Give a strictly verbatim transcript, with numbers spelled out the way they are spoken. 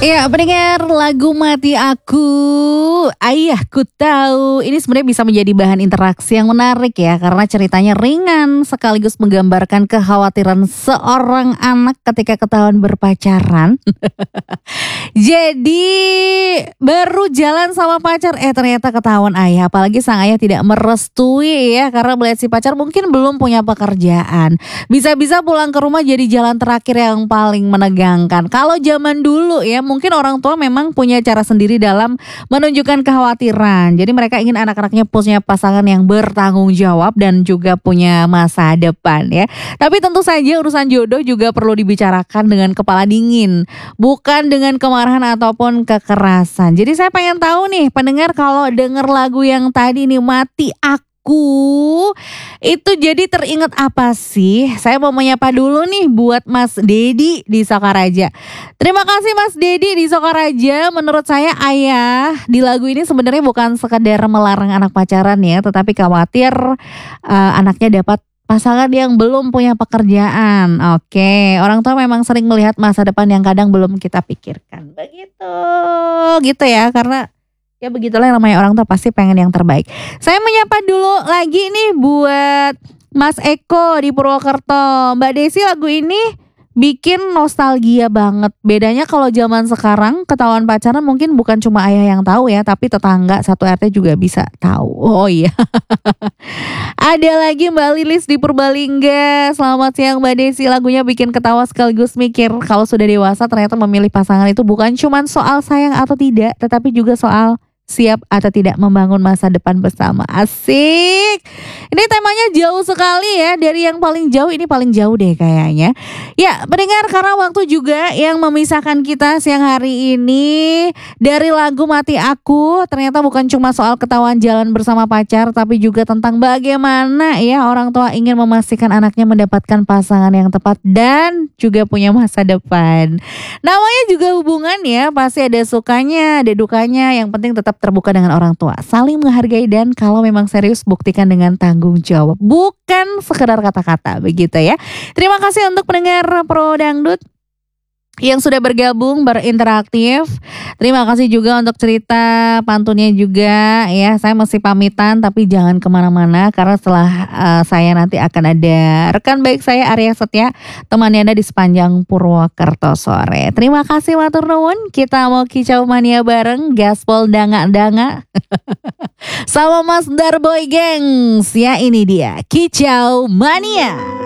Iya, pendengar lagu Mati Aku, Ayahku Tahu. Ini sebenarnya bisa menjadi bahan interaksi yang menarik ya, karena ceritanya ringan sekaligus menggambarkan kekhawatiran seorang anak ketika ketahuan berpacaran. Jadi baru jalan sama pacar, eh ternyata ketahuan ayah. Apalagi sang ayah tidak merestui ya, karena melihat si pacar mungkin belum punya pekerjaan. Bisa-bisa pulang ke rumah jadi jalan terakhir yang paling menegangkan. Kalau zaman dulu ya, mungkin orang tua memang punya cara sendiri dalam menunjukkan kekhawatiran. Jadi mereka ingin anak-anaknya punya pasangan yang bertanggung jawab dan juga punya masa depan ya. Tapi tentu saja urusan jodoh juga perlu dibicarakan dengan kepala dingin, bukan dengan kemarahan ataupun kekerasan. Jadi saya pengen tahu nih pendengar, kalau denger lagu yang tadi nih, Mati Aku, itu jadi teringat apa sih? Saya mau menyapa dulu nih buat Mas Dedi di Sokaraja. Terima kasih Mas Dedi di Sokaraja. Menurut saya ayah di lagu ini sebenarnya bukan sekedar melarang anak pacaran ya, tetapi khawatir uh, anaknya dapat pasangan yang belum punya pekerjaan. Oke, orang tua memang sering melihat masa depan yang kadang belum kita pikirkan. Begitu, gitu ya, karena ya begitulah yang namanya orang tua, pasti pengen yang terbaik. Saya menyapa dulu lagi nih buat Mas Eko di Purwokerto. Mbak Desi, lagu ini bikin nostalgia banget. Bedanya kalau zaman sekarang ketahuan pacaran mungkin bukan cuma ayah yang tahu ya, tapi tetangga satu R T juga bisa tahu. Oh iya. Ada lagi Mbak Lilis di Purbalingga. Selamat siang Mbak Desi, lagunya bikin ketawa sekaligus mikir kalau sudah dewasa ternyata memilih pasangan itu bukan cuma soal sayang atau tidak, tetapi juga soal siap atau tidak membangun masa depan bersama. Asik. Ini temanya jauh sekali ya, dari yang paling jauh ini paling jauh deh kayaknya. Ya pendengar, karena waktu juga yang memisahkan kita siang hari ini. Dari lagu Mati Aku, ternyata bukan cuma soal ketahuan jalan bersama pacar, tapi juga tentang bagaimana ya orang tua ingin memastikan anaknya mendapatkan pasangan yang tepat dan juga punya masa depan. Namanya juga hubungan ya, pasti ada sukanya, ada dukanya. Yang penting tetap terbuka dengan orang tua, saling menghargai, dan kalau memang serius buktikan dengan tanggung jawab, bukan sekedar kata-kata, begitu ya. Terima kasih untuk pendengar Pro Dangdut yang sudah bergabung berinteraktif. Terima kasih juga untuk cerita pantunnya juga ya. Saya masih pamitan tapi jangan kemana-mana, karena setelah uh, saya nanti akan ada rekan baik saya Arya Setia temani Anda di sepanjang Purwokerto sore. Terima kasih matur nuwun. Kita mau kicau mania bareng gaspol danga-danga sama Mas Darboy gengs ya. Ini dia Kicau Mania.